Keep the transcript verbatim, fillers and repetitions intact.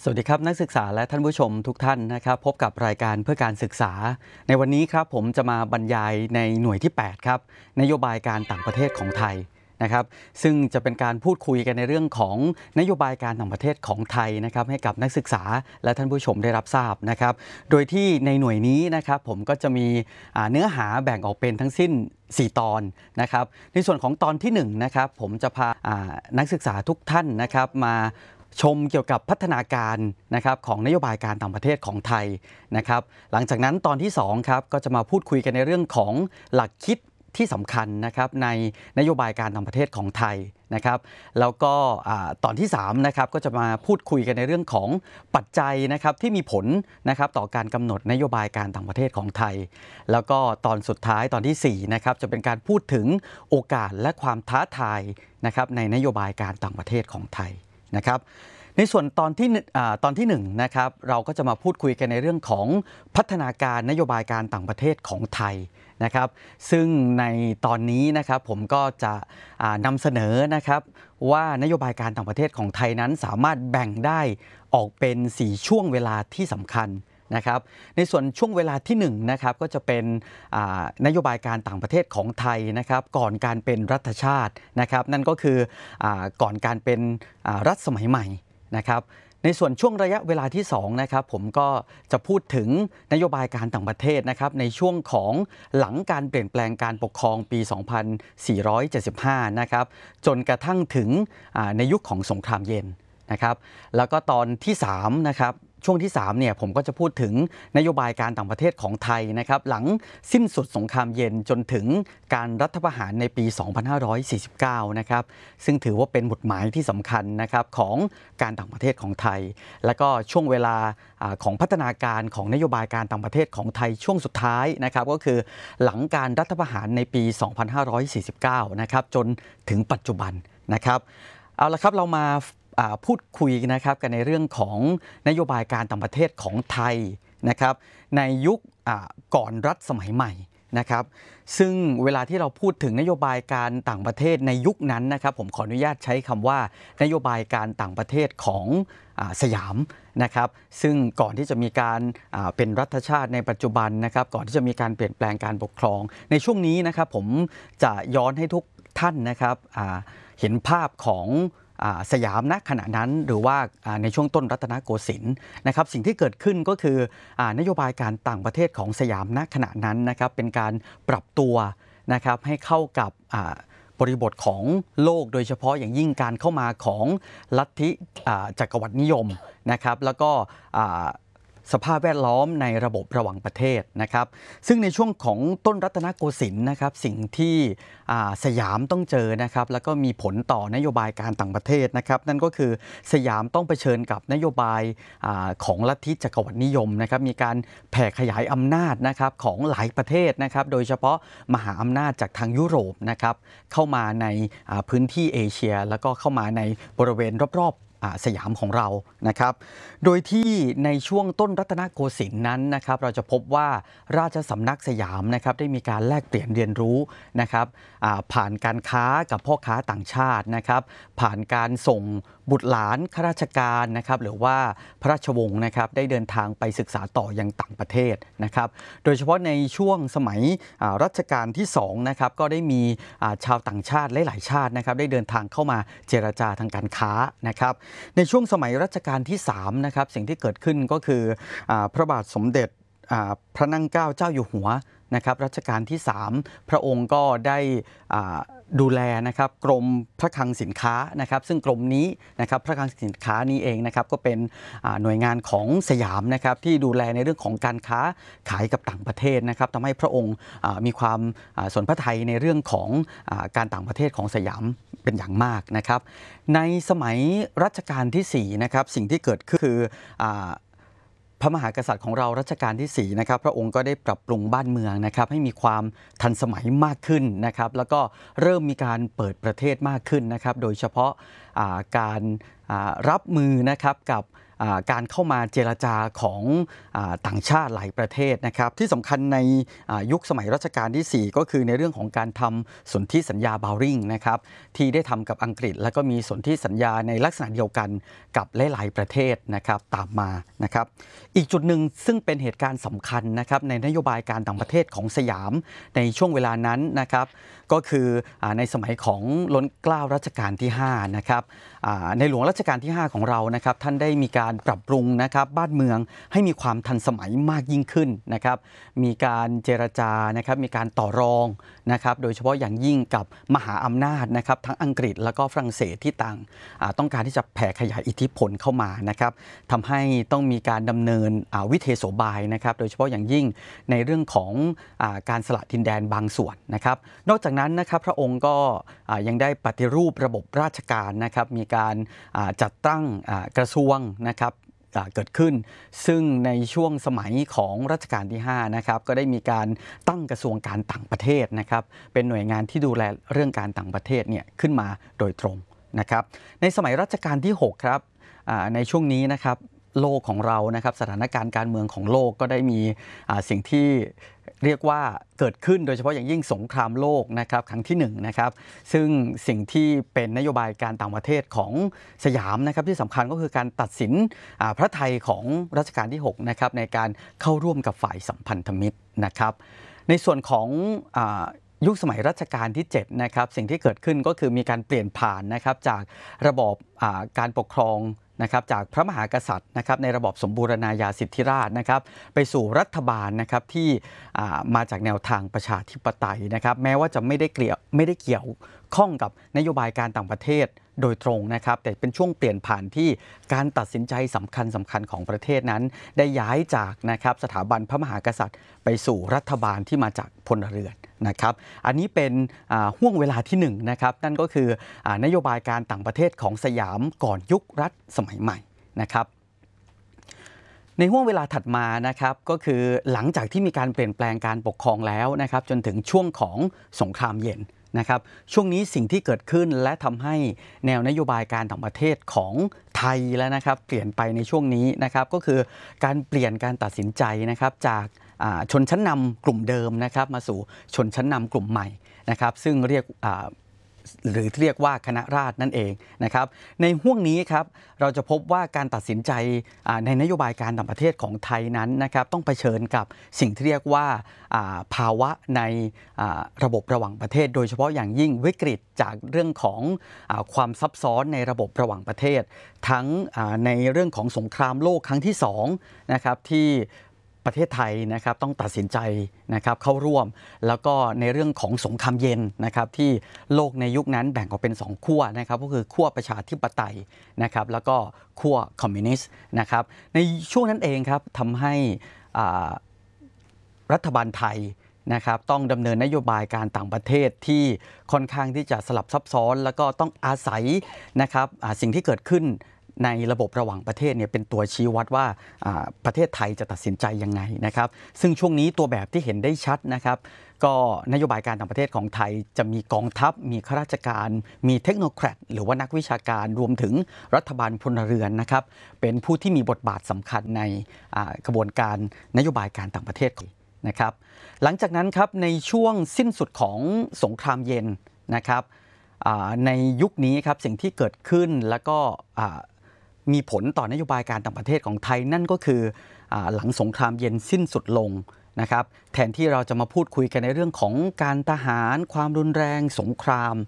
สวัสดีครับนักศึกษาและท่านผู้ชมทุกท่านนะครับพบกับรายการเพื่อการศึกษาในวันนี้ครับผมจะมาบรรยายในหน่วยที่แปดครับนโยบายการต่างประเทศของไทยนะครับซึ่งจะเป็นการพูดคุยกันในเรื่องของนโยบายการต่างประเทศของไทยนะครับให้กับนักศึกษาและท่านผู้ชมได้รับทราบนะครับโดยที่ในหน่วยนี้นะครับผมก็จะมีเนื้อหาแบ่งออกเป็นทั้งสิ้นสี่ตอนนะครับในส่วนของตอนที่หนึ่งนะครับผมจะพานักศึกษาทุกท่านนะครับมาชมเกี่ยวกับพัฒนาการนะครับของนโยบายการต่างประเทศของไทยนะครับหลังจากนั้นตอนที่สองครับก็จะมาพูดคุยกันในเรื่องของหลักคิดที่สำคัญนะครับในนโยบายการต่างประเทศของไทยนะครับแล้วก็ตอนที่สามนะครับก็จะมาพูดคุยกันในเรื่องของปัจจัยนะครับที่มีผลนะครับต่อการกำหนดนโยบายการต่างประเทศของไทยแล้วก็ตอนสุดท้ายตอนที่สี่นะครับจะเป็นการพูดถึงโอกาสและความท้าทายนะครับในนโยบายการต่างประเทศของไทยนะครับในส่วนตอนที่ตอนที่หนึ่งนะครับเราก็จะมาพูดคุยกันในเรื่องของพัฒนาการนโยบายการต่างประเทศของไทยนะครับซึ่งในตอนนี้นะครับผมก็จะนำเสนอนะครับว่านโยบายการต่างประเทศของไทยนั้นสามารถแบ่งได้ออกเป็นสี่ช่วงเวลาที่สำคัญนะครับในส่วนช่วงเวลาที่หนึ่งนะครับก็จะเป็นนโยบายการต่างประเทศของไทยนะครับก่อนการเป็นรัฐชาตินะครับนั่นก็คือก่อนการเป็นรัฐสมัยใหม่นะครับในส่วนช่วงระยะเวลาที่สองนะครับผมก็จะพูดถึงนโยบายการต่างประเทศนะครับในช่วงของหลังการเปลี่ยนแปลงการปกครองปี สองพันสี่ร้อยเจ็ดสิบห้า นะครับจนกระทั่งถึงในยุคของสงครามเย็นนะครับแล้วก็ตอนที่สามนะครับช่วงที่สามเนี่ยผมก็จะพูดถึงนโยบายการต่างประเทศของไทยนะครับหลังสิ้นสุดสงครามเย็นจนถึงการรัฐประหารในปี สองพันห้าร้อยสี่สิบเก้า นะครับซึ่งถือว่าเป็นหมุดหมายที่สำคัญนะครับของการต่างประเทศของไทยแล้วก็ช่วงเวลาของพัฒนาการของนโยบายการต่างประเทศของไทยช่วงสุดท้ายนะครับก็คือหลังการรัฐประหารในปี สองพันห้าร้อยสี่สิบเก้า นะครับจนถึงปัจจุบันนะครับเอาละครับเรามาพูดคุยนะครับกันในเรื่องของนโยบายการต่างประเทศของไทยนะครับในยุคก่อนรัฐสมัยใหม่นะครับซึ่งเวลาที่เราพูดถึงนโยบายการต่างประเทศในยุคนั้นนะครับผมขออนุญาตใช้คำว่านโยบายการต่างประเทศของสยามนะครับซึ่งก่อนที่จะมีการเป็นรัฐชาติในปัจจุบันนะครับก่อนที่จะมีการเปลี่ยนแปลงการปกครองในช่วงนี้นะครับผมจะย้อนให้ทุกท่านนะครับเห็นภาพของสยามณขณะนั้นหรือว่าในช่วงต้นรัตนโกสินทร์นะครับสิ่งที่เกิดขึ้นก็คือนโยบายการต่างประเทศของสยามณขณะนั้นนะครับเป็นการปรับตัวนะครับให้เข้ากับบริบทของโลกโดยเฉพาะอย่างยิ่งการเข้ามาของลัทธิจักรวรรดินิยมนะครับแล้วก็สภาพแวดล้อมในระบบระหว่างประเทศนะครับซึ่งในช่วงของต้นรัตนโกสินทร์นะครับสิ่งที่สยามต้องเจอนะครับแล้วก็มีผลต่อนโยบายการต่างประเทศนะครับนั่นก็คือสยามต้องเผชิญกับนโยบายของลัทธิจักรวรรดินิยมนะครับมีการแผ่ขยายอำนาจนะครับของหลายประเทศนะครับโดยเฉพาะมหาอำนาจจากทางยุโรปนะครับเข้ามาในพื้นที่เอเชียแล้วก็เข้ามาในบริเวณรอบสยามของเรานะครับโดยที่ในช่วงต้นรัตนโกสินทร์นั้นนะครับเราจะพบว่าราชสำนักสยามนะครับได้มีการแลกเปลี่ยนเรียนรู้นะครับผ่านการค้ากับพ่อค้าต่างชาตินะครับผ่านการส่งบุตรหลานข้าราชการนะครับหรือว่าพระราชวงศ์นะครับได้เดินทางไปศึกษาต่อยังต่างประเทศนะครับโดยเฉพาะในช่วงสมัยรัชกาลที่สองนะครับก็ได้มีชาวต่างชาติหลายๆชาตินะครับได้เดินทางเข้ามาเจรจาทางการค้านะครับในช่วงสมัยรัชกาลที่สามนะครับสิ่งที่เกิดขึ้นก็คือพระบาทสมเด็จพระนั่งเกล้าเจ้าอยู่หัวนะครับรัชกาลที่สามพระองค์ก็ได้ดูแลนะครับกรมพระคลังสินค้านะครับซึ่งกรมนี้นะครับพระคลังสินค้านี้เองนะครับก็เป็นหน่วยงานของสยามนะครับที่ดูแลในเรื่องของการค้าขายกับต่างประเทศนะครับทำให้พระองค์มีความสนพระทัยในเรื่องของการต่างประเทศของสยามเป็นอย่างมากนะครับในสมัยรัชกาลที่สี่นะครับสิ่งที่เกิดขึ้นคือพระมหากษัตริย์ของเรารัชกาลที่สี่นะครับพระองค์ก็ได้ปรับปรุงบ้านเมืองนะครับให้มีความทันสมัยมากขึ้นนะครับแล้วก็เริ่มมีการเปิดประเทศมากขึ้นนะครับโดยเฉพาะการรับมือนะครับกับการเข้ามาเจรจาของต่างชาติหลายประเทศนะครับที่สำคัญในยุคสมัยรัชกาลที่สี่ก็คือในเรื่องของการทำสนธิสัญญาบาวริงนะครับที่ได้ทำกับอังกฤษแล้วก็มีสนธิสัญญาในลักษณะเดียวกันกับหลายๆประเทศนะครับตามมานะครับอีกจุดหนึ่งซึ่งเป็นเหตุการณ์สำคัญนะครับในนโยบายการต่างประเทศของสยามในช่วงเวลานั้นนะครับก็คือในสมัยของล้นเกล้ารัชกาลที่ห้านะครับในหลวงรัชกาลที่ห้าของเรานะครับท่านได้มีการปรับปรุงนะครับบ้านเมืองให้มีความทันสมัยมากยิ่งขึ้นนะครับมีการเจรจานะครับมีการต่อรองนะครับโดยเฉพาะอย่างยิ่งกับมหาอำนาจนะครับทั้งอังกฤษแล้วก็ฝรั่งเศสที่ต่างต้องการที่จะแผ่ขยายอิทธิพลเข้ามานะครับทำให้ต้องมีการดำเนินวิเทโสบายนะครับโดยเฉพาะอย่างยิ่งในเรื่องของการสละดินแดนบางส่วนนะครับนอกจากนั้นนะครับพระองค์ก็ยังได้ปฏิรูประบบราชการนะครับมีการจัดตั้งกระทรวงนะครับเกิดขึ้นซึ่งในช่วงสมัยของรัชกาลที่ห้านะครับก็ได้มีการตั้งกระทรวงการต่างประเทศนะครับเป็นหน่วยงานที่ดูแลเรื่องการต่างประเทศเนี่ยขึ้นมาโดยตรงนะครับในสมัยรัชกาลที่หกครับในช่วงนี้นะครับโลกของเรานะครับสถานการณ์การเมืองของโลกก็ได้มีสิ่งที่เรียกว่าเกิดขึ้นโดยเฉพาะอย่างยิ่งสงครามโลกนะครับครั้งที่หนึ่งนะครับซึ่งสิ่งที่เป็นนโยบายการต่างประเทศของสยามนะครับที่สำคัญก็คือการตัดสินพระทัยของรัชกาลที่หกนะครับในการเข้าร่วมกับฝ่ายสัมพันธมิตรนะครับในส่วนของยุคสมัยรัชกาลที่เจ็ดนะครับสิ่งที่เกิดขึ้นก็คือมีการเปลี่ยนผ่านนะครับจากระบอบการปกครองนะครับจากพระมหากษัตริย์นะครับในระบอบสมบูรณาญาสิทธิราชย์นะครับไปสู่รัฐบาลนะครับที่มาจากแนวทางประชาธิปไตยนะครับแม้ว่าจะไม่ได้เกี่ยวไม่ได้เกี่ยวข้องกับนโยบายการต่างประเทศโดยตรงนะครับแต่เป็นช่วงเปลี่ยนผ่านที่การตัดสินใจสำคัญสำคัญของประเทศนั้นได้ย้ายจากนะครับสถาบันพระมหากษัตริย์ไปสู่รัฐบาลที่มาจากพลเรือนนะครับอันนี้เป็นห่วงเวลาที่หนึ่งนะครับนั่นก็คือนโยบายการต่างประเทศของสยามก่อนยุครัฐสมัยใหม่นะครับในห่วงเวลาถัดมานะครับก็คือหลังจากที่มีการเปลี่ยนแปลงการปกครองแล้วนะครับจนถึงช่วงของสงครามเย็นนะครับช่วงนี้สิ่งที่เกิดขึ้นและทำให้แนวนโยบายการต่างประเทศของไทยแล้วนะครับเปลี่ยนไปในช่วงนี้นะครับก็คือการเปลี่ยนการตัดสินใจนะครับจากชนชั้นนำกลุ่มเดิมนะครับมาสู่ชนชั้นนำกลุ่มใหม่นะครับซึ่งเรียกหรือเรียกว่าคณะราษฎรนั่นเองนะครับในห่วงนี้ครับเราจะพบว่าการตัดสินใจในนโยบายการต่างประเทศของไทยนั้นนะครับต้องเผชิญกับสิ่งที่เรียกว่าภาวะในระบบระหว่างประเทศโดยเฉพาะอย่างยิ่งวิกฤตจากเรื่องของความซับซ้อนในระบบระหว่างประเทศทั้งในเรื่องของสงครามโลกครั้งที่สองนะครับที่ประเทศไทยนะครับต้องตัดสินใจนะครับเข้าร่วมแล้วก็ในเรื่องของสงครามเย็นนะครับที่โลกในยุคนั้นแบ่งออกเป็นสองขั้วนะครับก็คือขั้วประชาธิปไตยนะครับแล้วก็ขั้วคอมมิวนิสต์นะครับในช่วงนั้นเองครับทำให้รัฐบาลไทยนะครับต้องดำเนินนโยบายการต่างประเทศที่ค่อนข้างที่จะสลับซับซ้อนแล้วก็ต้องอาศัยนะครับสิ่งที่เกิดขึ้นในระบบระหว่างประเทศเนี่ยเป็นตัวชี้วัดว่าประเทศไทยจะตัดสินใจยังไงนะครับซึ่งช่วงนี้ตัวแบบที่เห็นได้ชัดนะครับก็นโยบายการต่างประเทศของไทยจะมีกองทัพมีข้าราชการมีเทคโนแครตหรือว่านักวิชาการรวมถึงรัฐบาลพลเรือนนะครับเป็นผู้ที่มีบทบาทสำคัญในกระบวนการนโยบายการต่างประเทศนะครับหลังจากนั้นครับในช่วงสิ้นสุดของสงครามเย็นนะครับในยุคนี้ครับสิ่งที่เกิดขึ้นแล้วก็มีผลต่อนโยบายการต่างประเทศของไทยนั่นก็คือหลังสงครามเย็นสิ้นสุดลงนะครับแทนที่เราจะมาพูดคุยกันในเรื่องของการทหารความรุนแรงสงคราม